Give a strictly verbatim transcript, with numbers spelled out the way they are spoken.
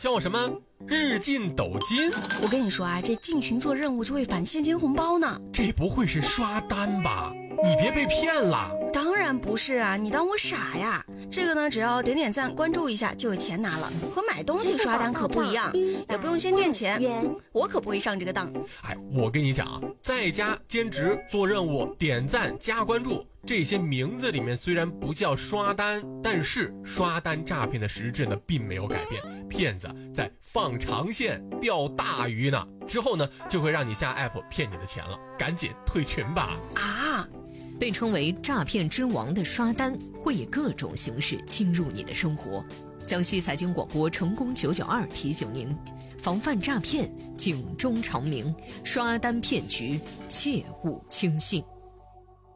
叫我什么日进斗金？ 我跟你说啊，这进群做任务就会返现金红包呢。 这不会是刷单吧？你别被骗了。 当然不是啊，你当我傻呀？这个呢，只要点点赞关注一下就有钱拿了，和买东西刷单可不一样，也不用先垫钱，我可不会上这个当。 哎，我跟你讲啊，在家兼职做任务点赞加关注，这些名字里面虽然不叫刷单，但是刷单诈骗的实质呢并没有改变，骗子在放长线钓大鱼呢，之后呢就会让你下 app 骗你的钱了，赶紧退群吧。 啊， 被称为诈骗之王的刷单会以各种形式侵入你的生活。江西财经广播成功九九二提醒您，防范诈骗警钟长鸣，刷单骗局切勿轻信。